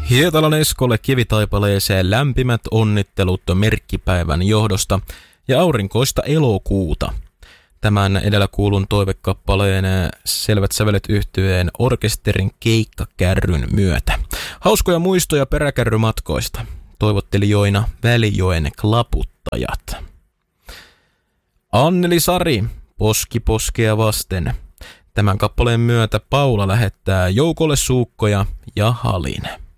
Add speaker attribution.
Speaker 1: Hietalan Eskolle Kivitaipaleeseen lämpimät onnittelut merkkipäivän johdosta ja aurinkoista elokuuta. Tämän edellä kuulun toivekappaleen Selvät sävelet -yhtyeen orkesterin keikkakärryn myötä. Hauskoja muistoja peräkärrymatkoista. Toivottelijoina Välijoen klaputtajat. Anneli Sari, Poski poskea vasten. Tämän kappaleen myötä Paula lähettää joukolle suukkoja ja haline.